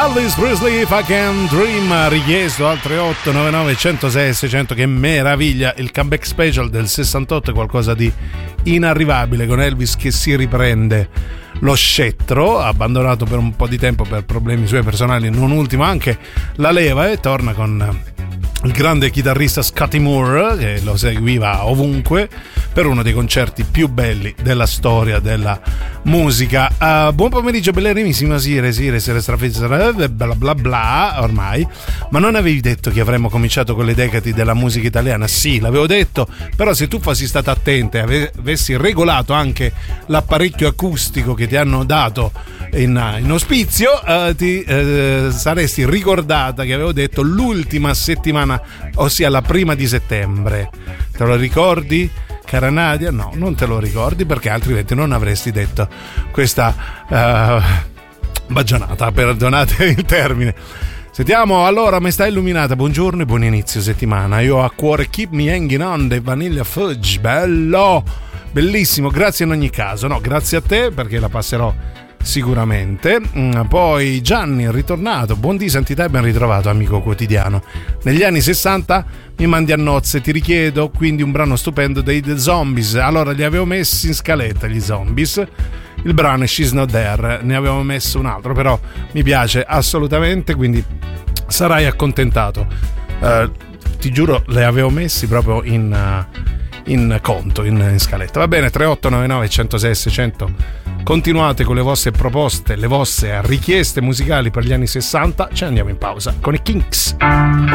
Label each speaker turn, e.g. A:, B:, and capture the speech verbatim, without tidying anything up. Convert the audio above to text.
A: Elvis Presley, If I Can Dream, richiesto al tre otto nove nove uno zero sei sei zero zero. Che meraviglia, il comeback special del sessantotto è qualcosa di inarrivabile, con Elvis che si riprende lo scettro, abbandonato per un po' di tempo per problemi suoi personali, non ultimo anche la leva, e torna con il grande chitarrista Scotty Moore, che lo seguiva ovunque per uno dei concerti più belli della storia della musica. Uh, buon pomeriggio, bellerimissima Sire, Sire, Sire Strafezza, bla bla bla ormai. Ma non avevi detto che avremmo cominciato con le decadi della musica italiana? Sì, l'avevo detto, però se tu fossi stata attenta e avessi regolato anche l'apparecchio acustico che ti hanno dato in, in ospizio, uh, ti uh, saresti ricordata che avevo detto l'ultima settimana, ossia la prima di settembre. Te lo ricordi, cara Nadia? No, non te lo ricordi, perché altrimenti non avresti detto questa uh, baggianata, perdonate il termine. Sentiamo allora Maestà Illuminata, buongiorno e buon inizio settimana. Io ho a cuore Keep Me Hanging On dei Vanilla Fudge, bello, bellissimo, grazie in ogni caso. No, grazie a te, perché la passerò sicuramente. Poi Gianni è ritornato, buon di santità e ben ritrovato amico quotidiano. Negli anni sessanta mi mandi a nozze, ti richiedo quindi un brano stupendo dei The Zombies. Allora li avevo messi in scaletta gli Zombies, il brano è She's Not There, ne avevo messo un altro, però mi piace assolutamente, quindi sarai accontentato. Uh, ti giuro, le avevo messi proprio in, uh, in conto, in, in scaletta. Va bene, tre otto nove nove uno zero sei sei zero zero. Continuate con le vostre proposte, le vostre richieste musicali per gli anni sessanta. Ci andiamo in pausa con i Kinks.